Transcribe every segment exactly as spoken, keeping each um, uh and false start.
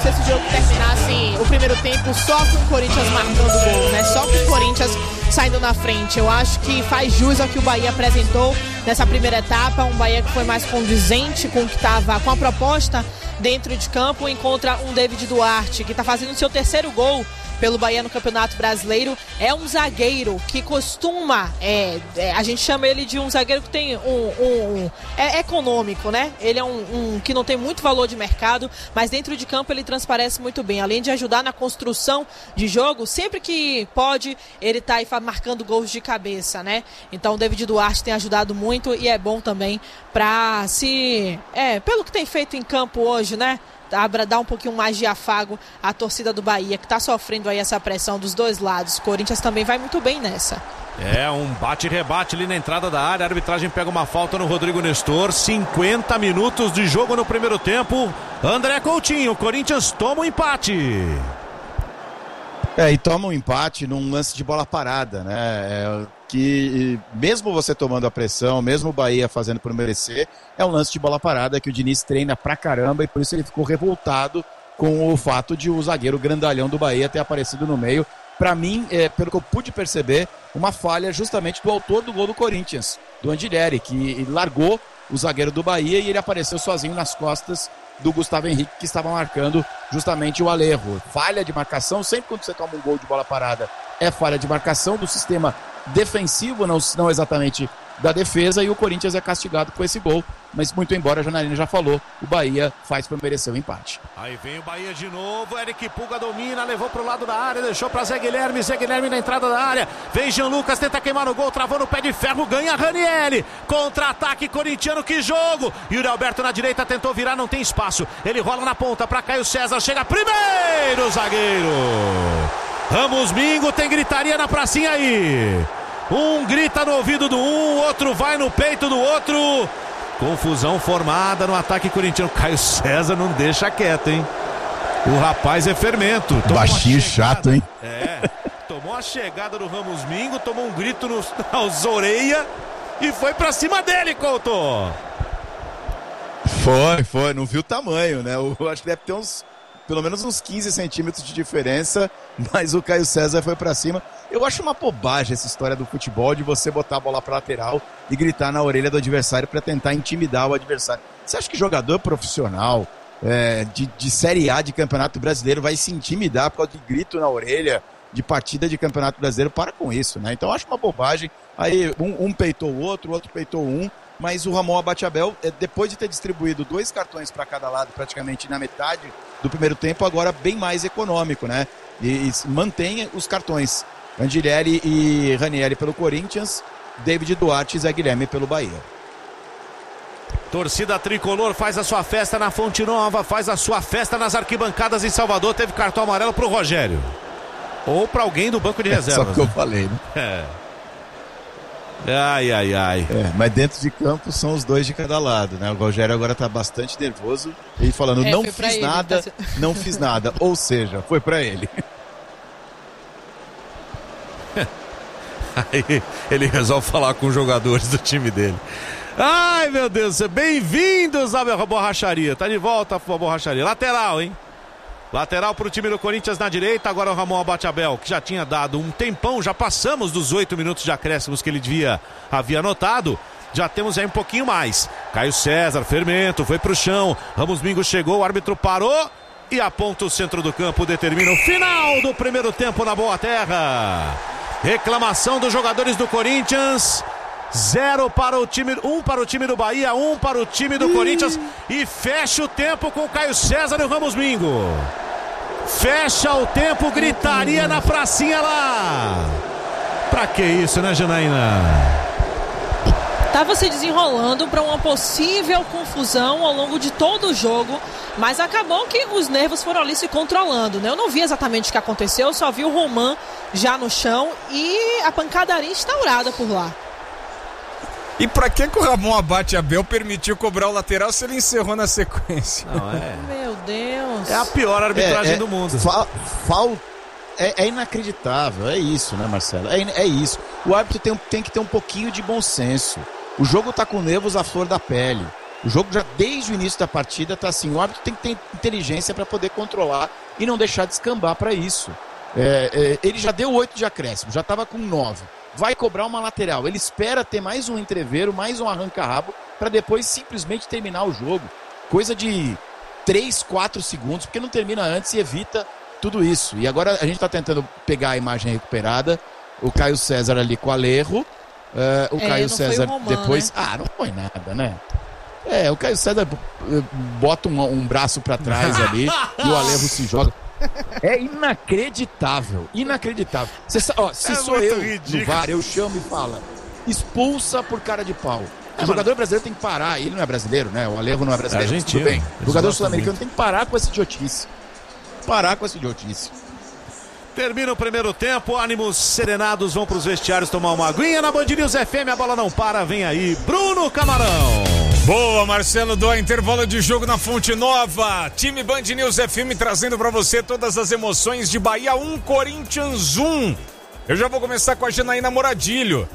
se esse jogo terminasse o primeiro tempo só com o Corinthians marcando gol, né? Só com o Corinthians saindo na frente. Eu acho que faz jus ao que o Bahia apresentou nessa primeira etapa, um Bahia que foi mais condizente com o que estava, com a proposta dentro de campo, encontra um David Duarte, que está fazendo o seu terceiro gol pelo Bahia no Campeonato Brasileiro. É um zagueiro que costuma, é, é, a gente chama ele de um zagueiro que tem um, um, um é econômico, né? Ele é um, um que não tem muito valor de mercado, mas dentro de campo ele transparece muito bem, além de ajudar na construção de jogo, sempre que pode ele tá aí marcando gols de cabeça, né? Então o David Duarte tem ajudado muito e é bom também para se, é, pelo que tem feito em campo hoje, né? Dar um pouquinho mais de afago à torcida do Bahia, que está sofrendo aí essa pressão dos dois lados. O Corinthians também vai muito bem nessa. É, um bate-rebate ali na entrada da área. A arbitragem pega uma falta no Rodrigo Nestor. cinquenta minutos de jogo no primeiro tempo. André Coutinho, o Corinthians toma um empate. É, e toma um empate num lance de bola parada, né? É, que mesmo você tomando a pressão, mesmo o Bahia fazendo por merecer, é um lance de bola parada que o Diniz treina pra caramba e por isso ele ficou revoltado com o fato de o zagueiro grandalhão do Bahia ter aparecido no meio. Pra mim, é, pelo que eu pude perceber, uma falha justamente do autor do gol do Corinthians, do Andileri, que largou o zagueiro do Bahia e ele apareceu sozinho nas costas do Gustavo Henrique, que estava marcando justamente o Alejo. Falha de marcação, sempre quando você toma um gol de bola parada, é falha de marcação do sistema defensivo, não, não exatamente da defesa, e o Corinthians é castigado com esse gol, mas muito embora a Janaína já falou, o Bahia faz para merecer o empate. Aí vem o Bahia de novo, Eric Pulga domina, levou pro lado da área, deixou para Zé Guilherme, Zé Guilherme na entrada da área, vem Jean Lucas, tenta queimar no gol, travou no pé de ferro, ganha Ranieri, contra-ataque corintiano, que jogo! Yuri Alberto na direita tentou virar, não tem espaço, ele rola na ponta para Caio César, chega primeiro zagueiro! Ramos Mingo, tem gritaria na pracinha aí. Um grita no ouvido do um, outro vai no peito do outro. Confusão formada no ataque corintiano. Caio César não deixa quieto, hein? O rapaz é fermento. Baixinho chato, hein? É, tomou a chegada do Ramos Mingo, tomou um grito nos, nas orelhas e foi pra cima dele, Couto. Foi, foi. Não viu o tamanho, né? Eu acho que deve ter uns... pelo menos uns quinze centímetros de diferença, mas o Caio César foi pra cima. Eu acho uma bobagem essa história do futebol de você botar a bola pra lateral e gritar na orelha do adversário pra tentar intimidar o adversário. Você acha que jogador profissional é, de, de Série A de Campeonato Brasileiro vai se intimidar por causa de grito na orelha de partida de Campeonato Brasileiro? Para com isso, né? Então eu acho uma bobagem. Aí um, um peitou o outro, o outro peitou um, mas o Ramon Abateabel, depois de ter distribuído dois cartões para cada lado, praticamente na metade do primeiro tempo, agora bem mais econômico, né? E, e mantém os cartões. Andileri e Ranieri pelo Corinthians, David Duarte e Zé Guilherme pelo Bahia. Torcida tricolor faz a sua festa na Fonte Nova, faz a sua festa nas arquibancadas em Salvador. Teve cartão amarelo pro Rogério. Ou para alguém do banco de reservas. É só que eu falei, né? É. Ai, ai, ai. É, mas dentro de campo são os dois de cada lado, né? O Rogério agora tá bastante nervoso e falando, é, não fiz ele, nada, tá... não fiz nada. Ou seja, foi pra ele. Aí ele resolve falar com os jogadores do time dele. Ai, meu Deus, bem-vindos à borracharia. Tá de volta a borracharia. Lateral, hein? Lateral pro time do Corinthians na direita. Agora o Ramon Abateabel, que já tinha dado um tempão. Já passamos dos oito minutos de acréscimos que ele devia, havia anotado. Já temos aí um pouquinho mais. Caio César, fermento, foi pro chão. Ramos Mingo chegou, o árbitro parou e aponta o centro do campo. Determina o final do primeiro tempo na Boa Terra. Reclamação dos jogadores do Corinthians. Zero para o time, um para o time do Bahia, um para o time do Corinthians. E fecha o tempo com o Caio César e o Ramos Mingo. Fecha o tempo, gritaria na pracinha lá. Pra que isso, né, Janaína? Estava se desenrolando para uma possível confusão ao longo de todo o jogo, mas acabou que os nervos foram ali se controlando, né? Eu não vi exatamente o que aconteceu, só vi o Roman já no chão e a pancadaria instaurada por lá. E pra que que o Ramon Abateabel permitiu cobrar o lateral se ele encerrou na sequência? Não, é... Meu Deus. É a pior arbitragem é, é, do mundo. Fal, fal, é, é inacreditável, é isso, né, Marcelo? É, é isso. O árbitro tem, tem que ter um pouquinho de bom senso. O jogo tá com nervos à flor da pele. O jogo já desde o início da partida tá assim, o árbitro tem que ter inteligência para poder controlar e não deixar descambar para isso. É, é, ele já deu oito de acréscimo, já estava com nove. Vai cobrar uma lateral. Ele espera ter mais um entreveiro, mais um arranca-rabo, para depois simplesmente terminar o jogo. Coisa de três, quatro segundos, porque não termina antes e evita tudo isso. E agora a gente está tentando pegar a imagem recuperada. O Caio César ali com o Alejo. Uh, o é, Caio César Roman, depois... Né? Ah, não foi nada, né? É, o Caio César bota um, um braço para trás ali e o Alejo se joga. É inacreditável, inacreditável. Cê, ó, se é sou eu ridículo. No V A R, eu chamo e falo, expulsa por cara de pau. O é, jogador mano. brasileiro tem que parar, ele não é brasileiro, né? O Alejo não é brasileiro, é tudo bem. O jogador sul-americano tem que parar com essa idiotice. Parar com essa idiotice. Termina o primeiro tempo, ânimos serenados, vão para os vestiários tomar uma aguinha. Na Band News F M, a bola não para, vem aí Bruno Camarão. Boa, Marcelo, do intervalo de jogo na Fonte Nova. Time Band News F M trazendo para você todas as emoções de Bahia um, Corinthians um. Eu já vou começar com a Janaína Moradilho,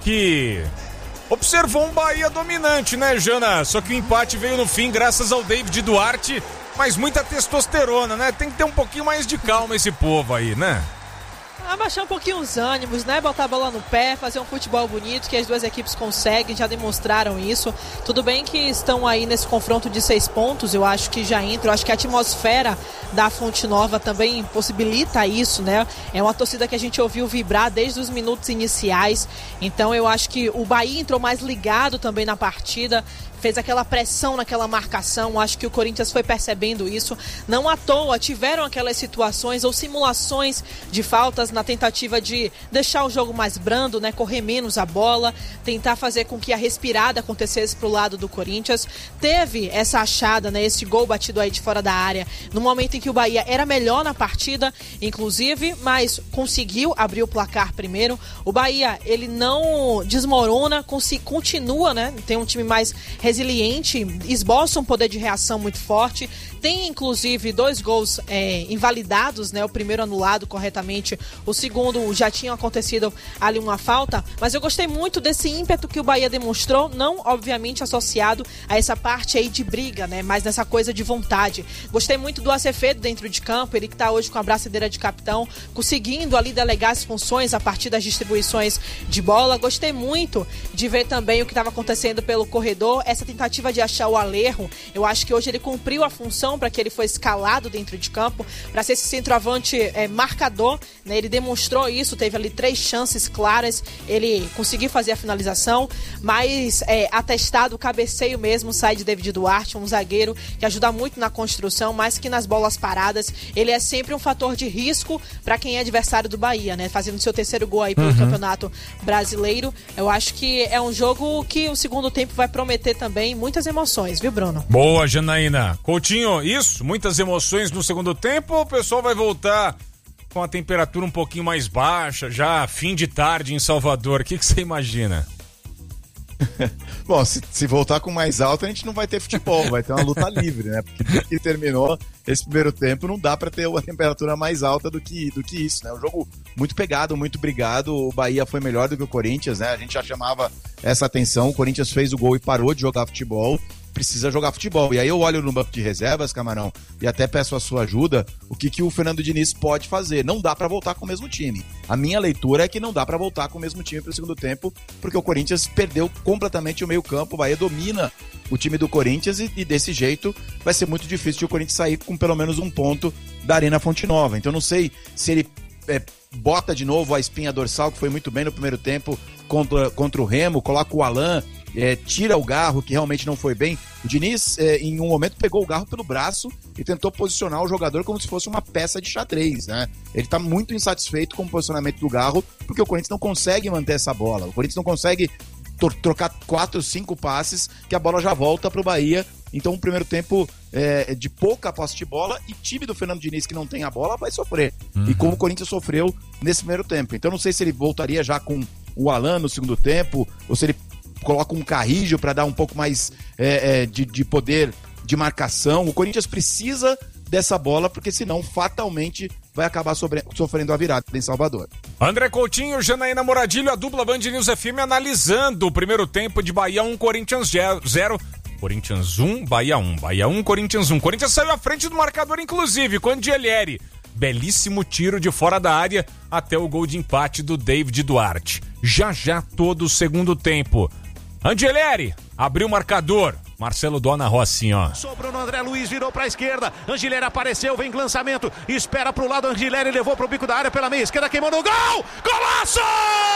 que observou um Bahia dominante, né, Jana? Só que o empate veio no fim graças ao David Duarte, mas muita testosterona, né? Tem que ter um pouquinho mais de calma esse povo aí, né? Abaixar um pouquinho os ânimos, né? Botar a bola no pé, fazer um futebol bonito, que as duas equipes conseguem, já demonstraram isso. Tudo bem que estão aí nesse confronto de seis pontos, eu acho que já entra. Eu acho que a atmosfera da Fonte Nova também possibilita isso, né? É uma torcida que a gente ouviu vibrar desde os minutos iniciais. Então eu acho que o Bahia entrou mais ligado também na partida, fez aquela pressão naquela marcação. Acho que o Corinthians foi percebendo isso. Não à toa tiveram aquelas situações ou simulações de faltas na tentativa de deixar o jogo mais brando, né? Correr menos a bola, tentar fazer com que a respirada acontecesse pro lado do Corinthians. Teve essa achada, né? Esse gol batido aí de fora da área, no momento em que o Bahia era melhor na partida, inclusive, mas conseguiu abrir o placar primeiro. O Bahia, ele não desmorona, continua, né? Tem um time mais resiliente, esboça um poder de reação muito forte. Tem, inclusive, dois gols é, invalidados, né? O primeiro anulado corretamente, o segundo já tinha acontecido ali uma falta, mas eu gostei muito desse ímpeto que o Bahia demonstrou, não, obviamente, associado a essa parte aí de briga, né? Mas nessa coisa de vontade. Gostei muito do Acevedo dentro de campo, ele que tá hoje com a braçadeira de capitão, conseguindo ali delegar as funções a partir das distribuições de bola. Gostei muito de ver também o que estava acontecendo pelo corredor, essa tentativa de achar o Alejo. Eu acho que hoje ele cumpriu a função para que ele foi escalado dentro de campo, para ser esse centroavante é, marcador, né? Ele demonstrou isso, teve ali três chances claras, ele conseguiu fazer a finalização, mas é, atestado, o cabeceio mesmo sai de David Duarte, um zagueiro que ajuda muito na construção, mas que nas bolas paradas ele é sempre um fator de risco para quem é adversário do Bahia, né? Fazendo seu terceiro gol aí pelo uhum. Campeonato Brasileiro. Eu acho que é um jogo que o segundo tempo vai prometer também muitas emoções, viu, Bruno? Boa, Janaína. Coutinho, isso? Muitas emoções no segundo tempo ou o pessoal vai voltar com a temperatura um pouquinho mais baixa, já fim de tarde em Salvador? O que, que você imagina? Bom, se, se voltar com mais alto, a gente não vai ter futebol, vai ter uma luta livre, né? Porque desde que terminou esse primeiro tempo, não dá pra ter uma temperatura mais alta do que, do que isso, né? Um jogo muito pegado, muito brigado. O Bahia foi melhor do que o Corinthians, né? A gente já chamava essa atenção. O Corinthians fez o gol e parou de jogar futebol. Precisa jogar futebol. E aí eu olho no banco de reservas, Camarão, e até peço a sua ajuda, o que, que o Fernando Diniz pode fazer. Não dá pra voltar com o mesmo time. A minha leitura é que não dá pra voltar com o mesmo time pro segundo tempo, porque o Corinthians perdeu completamente o meio campo. O Bahia domina o time do Corinthians e, e desse jeito vai ser muito difícil de o Corinthians sair com pelo menos um ponto da Arena Fonte Nova. Então não sei se ele é, bota de novo a espinha dorsal, que foi muito bem no primeiro tempo contra, contra o Remo, coloca o Alan, É, tira o Garro, que realmente não foi bem. O Diniz, é, em um momento, pegou o Garro pelo braço e tentou posicionar o jogador como se fosse uma peça de xadrez, né? Ele tá muito insatisfeito com o posicionamento do Garro, porque o Corinthians não consegue manter essa bola. O Corinthians não consegue to- trocar quatro, cinco passes, que a bola já volta pro Bahia. Então, o primeiro tempo é, de pouca posse de bola, e time do Fernando Diniz que não tem a bola vai sofrer. Uhum. E como o Corinthians sofreu nesse primeiro tempo. Então, não sei se ele voltaria já com o Alan no segundo tempo, ou se ele coloca um Carrijo para dar um pouco mais é, é, de, de poder de marcação. O Corinthians precisa dessa bola, porque senão fatalmente vai acabar sobre, sofrendo a virada em Salvador. André Coutinho, Janaína Moradilho, a dupla Band News F M analisando o primeiro tempo de Bahia um, Corinthians zero. Corinthians um, Bahia um. Bahia um, Corinthians um. Corinthians saiu à frente do marcador, inclusive, com Angelieri. Belíssimo tiro de fora da área até o gol de empate do David Duarte. Já já todo o segundo tempo. Angelieri abriu o marcador. Marcelo Dona Rocinha, ó. Sobrou no André Luiz, virou pra esquerda. Angelieri apareceu, vem lançamento. Espera pro lado, Angelieri levou pro bico da área pela meia esquerda, queimou no gol! Golaço!